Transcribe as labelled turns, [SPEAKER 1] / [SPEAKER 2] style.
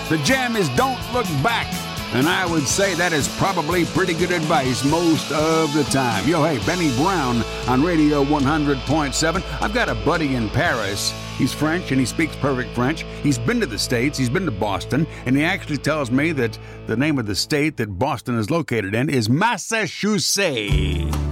[SPEAKER 1] The jam is don't look back. And I would say that is probably pretty good advice most of the time. Yo, hey, Benny Brown on Radio 100.7. I've got a buddy in Paris. He's French and he speaks perfect French. He's been to the States, he's been to Boston, and he actually tells me that the name of the state that Boston is located in is Massachusetts.